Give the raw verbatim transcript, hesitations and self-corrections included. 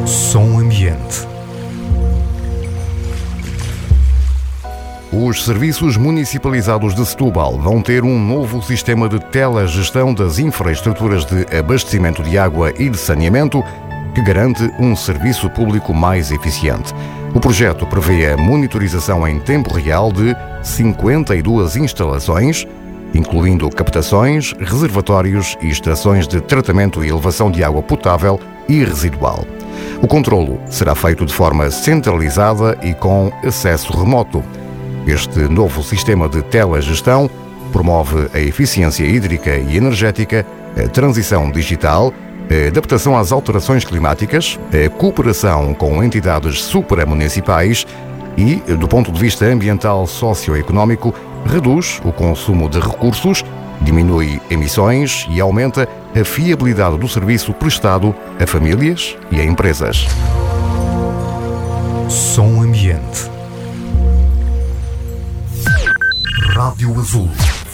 Som Ambiente. Os serviços municipalizados de Setúbal vão ter um novo sistema de telegestão das infraestruturas de abastecimento de água e de saneamento que garante um serviço público mais eficiente. O projeto prevê a monitorização em tempo real de cinquenta e duas instalações, incluindo captações, reservatórios e estações de tratamento e elevação de água potável e residual. O controlo será feito de forma centralizada e com acesso remoto. Este novo sistema de telegestão promove a eficiência hídrica e energética, a transição digital, a adaptação às alterações climáticas, a cooperação com entidades supramunicipais e, do ponto de vista ambiental socioeconómico, reduz o consumo de recursos, diminui emissões e aumenta a fiabilidade do serviço prestado a famílias e a empresas. Som Ambiente. Rádio Azul.